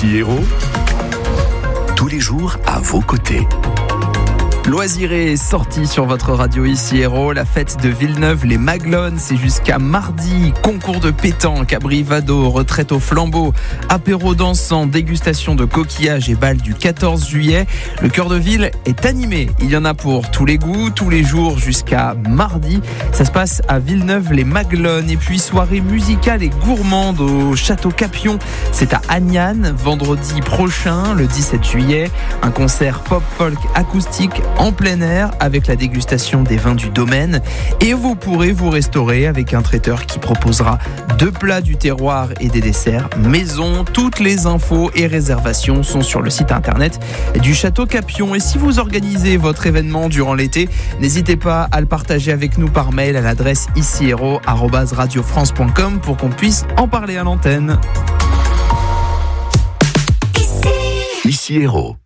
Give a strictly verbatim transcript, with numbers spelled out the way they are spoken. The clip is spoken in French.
Ici Hérault, tous les jours à vos côtés. Loisiré est sorti sur votre radio Ici Hérault. La fête de Villeneuve-les-Maglones, c'est jusqu'à mardi. Concours de pétanque, abri Vado, retraite au flambeau, apéro dansant, dégustation de coquillages et bal du quatorze juillet. Le cœur de ville est animé. Il y en a pour tous les goûts, tous les jours jusqu'à mardi. Ça se passe à Villeneuve-les-Maglones. Et puis soirée musicale et gourmande au Château Capion. C'est à Agnan, vendredi prochain, le dix-sept juillet. Un concert pop-folk acoustique en plein air avec la dégustation des vins du domaine, et vous pourrez vous restaurer avec un traiteur qui proposera deux plats du terroir et des desserts maison. Toutes les infos et réservations sont sur le site internet du Château Capion. Et si vous organisez votre événement durant l'été, n'hésitez pas à le partager avec nous par mail à l'adresse icihérault arobase radio france point com pour qu'on puisse en parler à l'antenne. Ici Hérault.